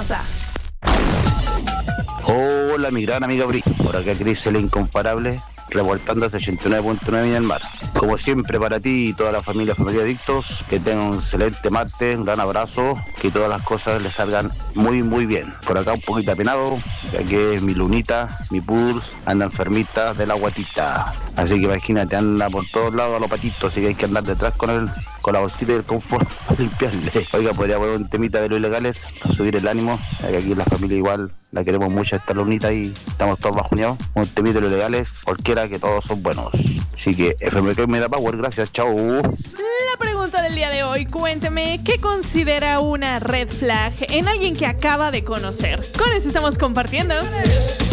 Mendoza. Hola, mi gran amiga Bri. Por acá Cris, el incomparable, revoltándose 89.9 en el mar. Como siempre, para ti y toda la familia Adictos, que tengan un excelente martes, un gran abrazo, que todas las cosas les salgan muy, muy bien. Por acá un poquito apenado, ya que mi lunita, mi purs, anda enfermita de la guatita. Así que imagínate, anda por todos lados a los patitos, así que hay que andar detrás con la bolsita del confort para limpiarle. Oiga, podría poner un temita de los ilegales para subir el ánimo, ya que aquí la familia igual la queremos mucho esta lunita y estamos todos bajoneados. Un temita de los ilegales, cualquiera, que todos son buenos. Así que FMK me da power, gracias, chao. La pregunta del día de hoy, cuénteme, ¿qué considera una red flag en alguien que acaba de conocer? Con eso estamos compartiendo.